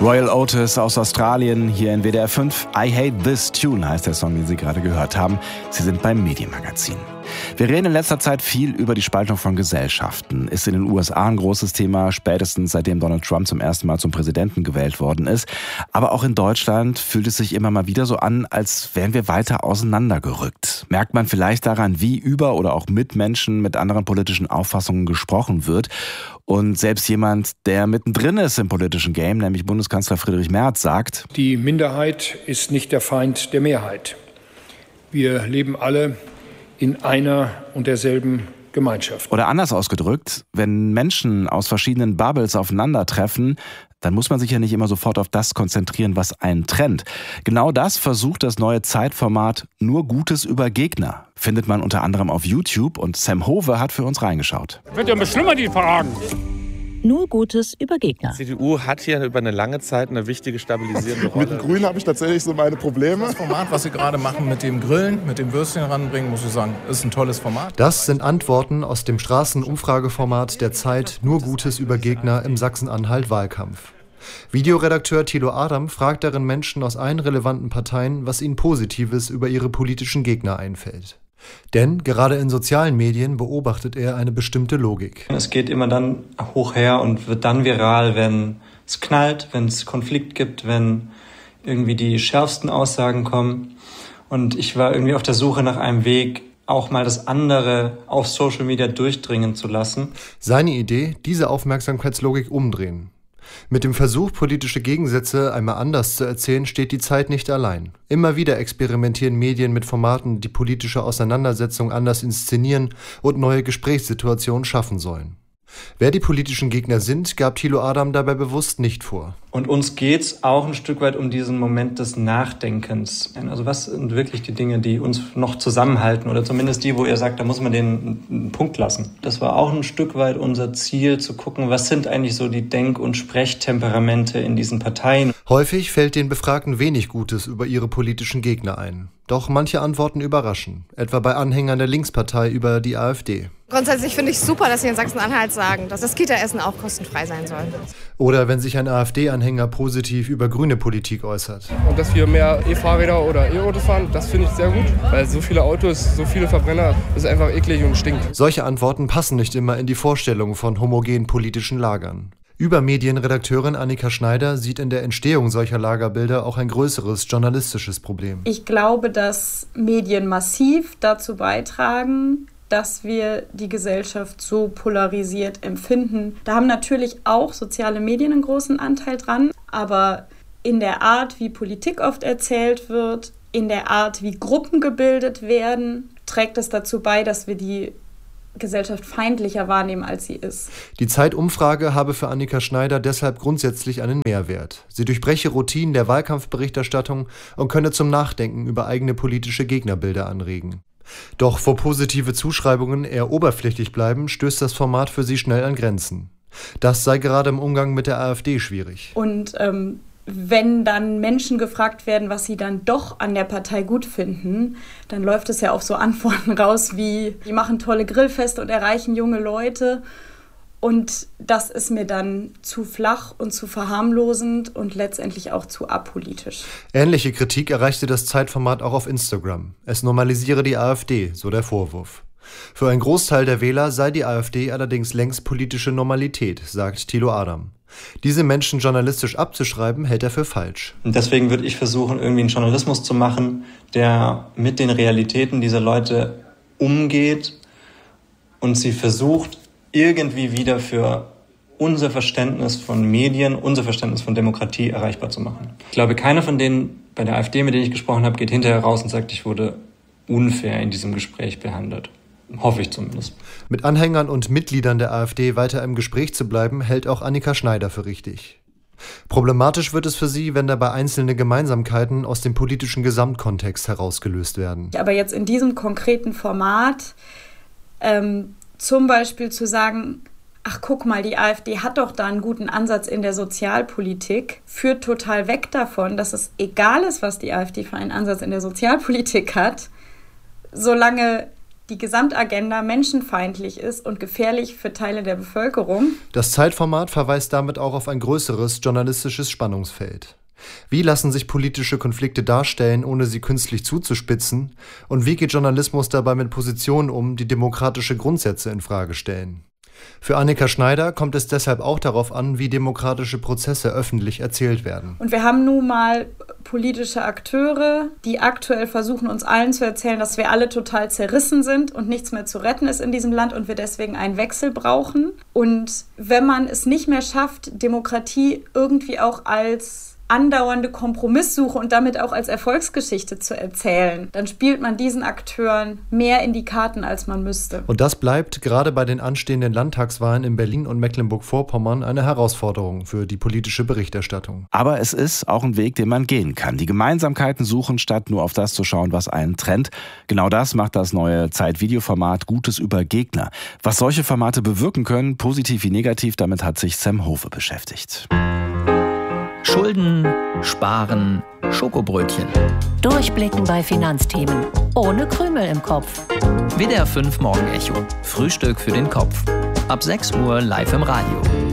Royal Otis aus Australien, hier in WDR 5. I Hate This Tune heißt der Song, den Sie gerade gehört haben. Sie sind beim Medienmagazin. Wir reden in letzter Zeit viel über die Spaltung von Gesellschaften. Ist in den USA ein großes Thema, spätestens seitdem Donald Trump zum ersten Mal zum Präsidenten gewählt worden ist. Aber auch in Deutschland fühlt es sich immer mal wieder so an, als wären wir weiter auseinandergerückt. Merkt man vielleicht daran, wie über oder auch mit Menschen mit anderen politischen Auffassungen gesprochen wird. Und selbst jemand, der mittendrin ist im politischen Game, nämlich Bundeskanzler Friedrich Merz, sagt: Die Minderheit ist nicht der Feind der Mehrheit. Wir leben alle in einer und derselben Gemeinschaft. Oder anders ausgedrückt, wenn Menschen aus verschiedenen Bubbles aufeinandertreffen, dann muss man sich ja nicht immer sofort auf das konzentrieren, was einen trennt. Genau das versucht das neue Zeitformat Nur Gutes über Gegner. Findet man unter anderem auf YouTube und Sam Hove hat für uns reingeschaut. Wird ja beschlimmert, die Fragen. Nur Gutes über Gegner. Die CDU hat hier über eine lange Zeit eine wichtige stabilisierende Rolle. Mit den Grünen habe ich tatsächlich so meine Probleme. Das Format, was Sie gerade machen mit dem Grillen, mit dem Würstchen ranbringen, muss ich sagen, ist ein tolles Format. Das sind Antworten aus dem Straßenumfrageformat der Zeit Nur Gutes über Gegner im Sachsen-Anhalt-Wahlkampf. Videoredakteur Thilo Adam fragt darin Menschen aus allen relevanten Parteien, was ihnen Positives über ihre politischen Gegner einfällt. Denn gerade in sozialen Medien beobachtet er eine bestimmte Logik. Es geht immer dann hoch her und wird dann viral, wenn es knallt, wenn es Konflikt gibt, wenn irgendwie die schärfsten Aussagen kommen. Und ich war irgendwie auf der Suche nach einem Weg, auch mal das andere auf Social Media durchdringen zu lassen. Seine Idee, diese Aufmerksamkeitslogik umdrehen. Mit dem Versuch, politische Gegensätze einmal anders zu erzählen, steht die Zeit nicht allein. Immer wieder experimentieren Medien mit Formaten, die politische Auseinandersetzung anders inszenieren und neue Gesprächssituationen schaffen sollen. Wer die politischen Gegner sind, gab Thilo Adam dabei bewusst nicht vor. Und uns geht's auch ein Stück weit um diesen Moment des Nachdenkens. Also was sind wirklich die Dinge, die uns noch zusammenhalten? Oder zumindest die, wo ihr sagt, da muss man den einen Punkt lassen. Das war auch ein Stück weit unser Ziel, zu gucken, was sind eigentlich so die Denk- und Sprechtemperamente in diesen Parteien. Häufig fällt den Befragten wenig Gutes über ihre politischen Gegner ein. Doch manche Antworten überraschen, etwa bei Anhängern der Linkspartei über die AfD. Grundsätzlich finde ich super, dass Sie in Sachsen-Anhalt sagen, dass das Kita-Essen auch kostenfrei sein soll. Oder wenn sich ein AfD-Anhänger positiv über grüne Politik äußert. Und dass wir mehr E-Fahrräder oder E-Autos fahren, das finde ich sehr gut. Weil so viele Autos, so viele Verbrenner, das ist einfach eklig und stinkt. Solche Antworten passen nicht immer in die Vorstellung von homogenen politischen Lagern. Übermedienredakteurin Annika Schneider sieht in der Entstehung solcher Lagerbilder auch ein größeres journalistisches Problem. Ich glaube, dass Medien massiv dazu beitragen, dass wir die Gesellschaft so polarisiert empfinden. Da haben natürlich auch soziale Medien einen großen Anteil dran, aber in der Art, wie Politik oft erzählt wird, in der Art, wie Gruppen gebildet werden, trägt es dazu bei, dass wir die Gesellschaft feindlicher wahrnehmen, als sie ist. Die Zeitumfrage habe für Annika Schneider deshalb grundsätzlich einen Mehrwert. Sie durchbreche Routinen der Wahlkampfberichterstattung und könne zum Nachdenken über eigene politische Gegnerbilder anregen. Doch wo positive Zuschreibungen eher oberflächlich bleiben, stößt das Format für sie schnell an Grenzen. Das sei gerade im Umgang mit der AfD schwierig. Und wenn dann Menschen gefragt werden, was sie dann doch an der Partei gut finden, dann läuft es ja auf so Antworten raus wie, die machen tolle Grillfeste und erreichen junge Leute. Und das ist mir dann zu flach und zu verharmlosend und letztendlich auch zu apolitisch. Ähnliche Kritik erreichte das Zeitformat auch auf Instagram. Es normalisiere die AfD, so der Vorwurf. Für einen Großteil der Wähler sei die AfD allerdings längst politische Normalität, sagt Thilo Adam. Diese Menschen journalistisch abzuschreiben, hält er für falsch. Und deswegen würde ich versuchen, irgendwie einen Journalismus zu machen, der mit den Realitäten dieser Leute umgeht und sie versucht, irgendwie wieder für unser Verständnis von Medien, unser Verständnis von Demokratie erreichbar zu machen. Ich glaube, keiner von denen bei der AfD, mit denen ich gesprochen habe, geht hinterher raus und sagt, ich wurde unfair in diesem Gespräch behandelt. Hoffe ich zumindest. Mit Anhängern und Mitgliedern der AfD weiter im Gespräch zu bleiben, hält auch Annika Schneider für richtig. Problematisch wird es für sie, wenn dabei einzelne Gemeinsamkeiten aus dem politischen Gesamtkontext herausgelöst werden. Aber jetzt in diesem konkreten Format zum Beispiel zu sagen, ach guck mal, die AfD hat doch da einen guten Ansatz in der Sozialpolitik, führt total weg davon, dass es egal ist, was die AfD für einen Ansatz in der Sozialpolitik hat, solange die Gesamtagenda menschenfeindlich ist und gefährlich für Teile der Bevölkerung. Das Zeitformat verweist damit auch auf ein größeres journalistisches Spannungsfeld. Wie lassen sich politische Konflikte darstellen, ohne sie künstlich zuzuspitzen? Und wie geht Journalismus dabei mit Positionen um, die demokratische Grundsätze in Frage stellen? Für Annika Schneider kommt es deshalb auch darauf an, wie demokratische Prozesse öffentlich erzählt werden. Und wir haben nun mal politische Akteure, die aktuell versuchen, uns allen zu erzählen, dass wir alle total zerrissen sind und nichts mehr zu retten ist in diesem Land und wir deswegen einen Wechsel brauchen. Und wenn man es nicht mehr schafft, Demokratie irgendwie auch als andauernde Kompromisssuche und damit auch als Erfolgsgeschichte zu erzählen, dann spielt man diesen Akteuren mehr in die Karten, als man müsste. Und das bleibt gerade bei den anstehenden Landtagswahlen in Berlin und Mecklenburg-Vorpommern eine Herausforderung für die politische Berichterstattung. Aber es ist auch ein Weg, den man gehen kann. Die Gemeinsamkeiten suchen, statt nur auf das zu schauen, was einen trennt. Genau das macht das neue Zeit-Video-Format Gutes über Gegner. Was solche Formate bewirken können, positiv wie negativ, damit hat sich Sam Hove beschäftigt. Schulden, Sparen, Schokobrötchen. Durchblicken bei Finanzthemen. Ohne Krümel im Kopf. WDR 5 Morgenecho. Frühstück für den Kopf. Ab 6 Uhr live im Radio.